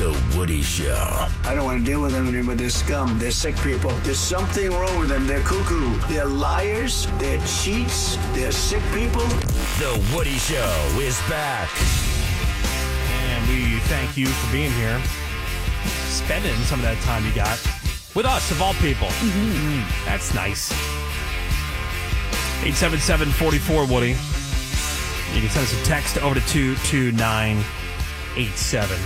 The Woody Show. I don't want to deal with them anymore. They're scum. They're sick people. There's something wrong with them. They're cuckoo. They're liars. They're cheats. They're sick people. The Woody Show is back. And we thank you for being here, spending some of that time you got with us, of all people. That's nice. 877-44-WOODY. You can send us a text over to 22987.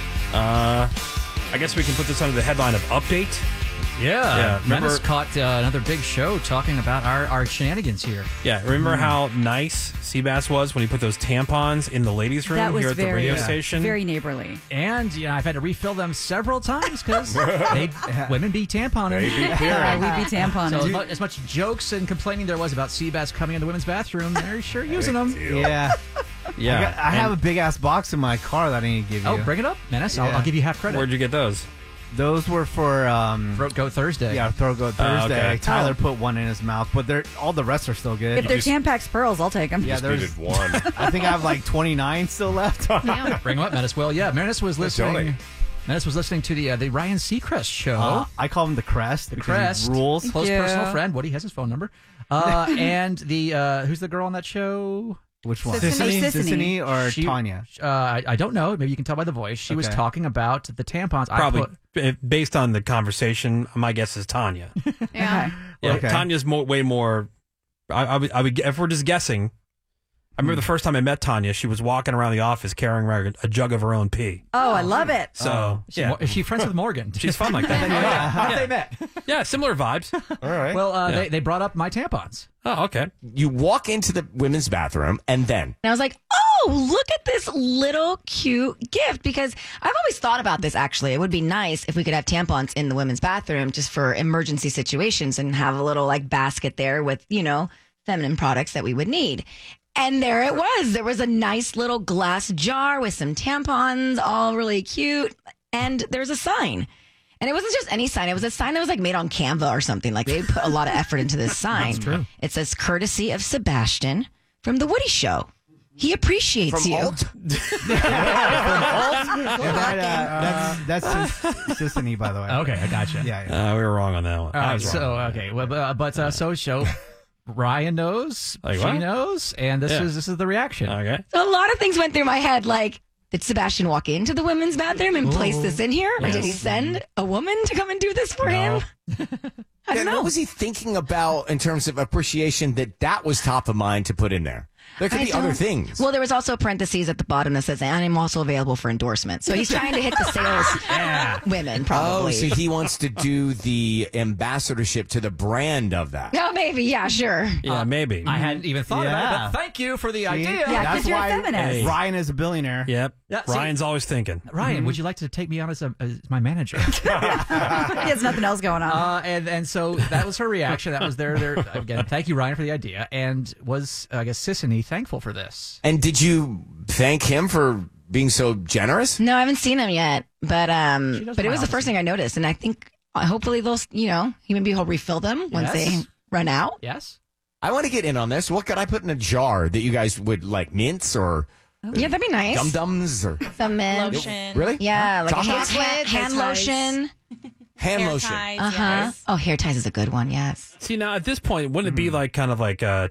I guess we can put this under the headline of update. Yeah. remember- Menace caught another big show talking about our shenanigans here. Yeah, remember how nice Seabass was when he put those tampons in the ladies' room That was here at the very, radio station? very neighborly. And I've had to refill them several times because women be tamponing. Yeah, we be tamponing. So as much jokes and complaining there was about Seabass coming in the women's bathroom, they're sure using them. Yeah. Yeah. I have a big ass box in my car that I need to give you. Oh, bring it up, Menace. I'll give you half credit. Where'd you get those? Those were for Throat Goat Thursday. Yeah, Throat Goat Thursday. okay. Tyler put one in his mouth, but all the rest are still good. If they're Tampax pearls, I'll take them. yeah, there's one. I think I have like 29 still left. Bring them up, Menace. Well, yeah, Menace was listening. Menace was listening to the Ryan Seacrest show. I call him the Crest. because he Crest rules. Close Yeah. personal friend. Woody has his phone number. And the who's the girl on that show? Which one? Sissany. Sissany or She- Tanya? I don't know. Maybe you can tell by the voice. She was Okay. talking about the tampons. Probably, I put, based on the conversation, my guess is Tanya. Yeah. Yeah, Okay. Tanya's way more. I would, if we're just guessing. I remember the first time I met Tanya, she was walking around the office carrying around a jug of her own pee. Oh, I love it. So, is she friends with Morgan? she's fun like that. How they met? Yeah, similar vibes. All right. Well, they brought up my tampons. Oh, okay. You walk into the women's bathroom, and then And I was like, oh, look at this little cute gift. Because I've always thought about this, actually. It would be nice if we could have tampons in the women's bathroom just for emergency situations and have a little like basket there with, feminine products that we would need. And there it was. There was a nice little glass jar with some tampons, all really cute. And there's a sign. And it wasn't just any sign. It was a sign that was like made on Canva or something. Like they put a lot of effort into this sign. That's true. It says, courtesy of Sebastian from The Woody Show. He appreciates from you. Alt, That's Sissany, by the way. Okay, I gotcha. Yeah. We were wrong on that one. All I right, was wrong. so okay, well, so Ryan knows, Like she what? knows, and this Yeah. is the reaction. Okay. So a lot of things went through my head, like, did Sebastian walk into the women's bathroom and place this in here? Or did he send a woman to come and do this for him? I don't know. What was he thinking about in terms of appreciation that was top of mind to put in there? There could I be other don't- things. Well, there was also parentheses at the bottom that says, and I'm also available for endorsement. So he's trying to hit the sales women, probably. Oh, so he wants to do the ambassadorship to the brand of that. No, maybe. Yeah, sure. Yeah, maybe. I hadn't even thought about it, Yeah. but thank you for the See? idea. Yeah, That's because you're a why feminist. Ryan is a billionaire. Yep. Yeah, see- Ryan's always thinking. Ryan, would you like to take me on as my manager? He has nothing else going on. And so that was her reaction. That was their again. Thank you, Ryan, for the idea. And was I guess Sissany thankful for this? And did you thank him for being so generous? No, I haven't seen him yet. But does it was well. the first thing I noticed. And I think hopefully they'll, maybe he'll refill them once Yes. they run out. Yes. I want to get in on this. What could I put in a jar that you guys would like, mints or Yeah, that'd be nice. dum dums or Some mint. Lotion. really? Yeah, like a Chocolate? hand Hair ties. lotion. Hand Hair lotion. ties, Uh-huh. yes. Oh, hair ties is a good one, yes. See, now at this point, wouldn't it be like kind of like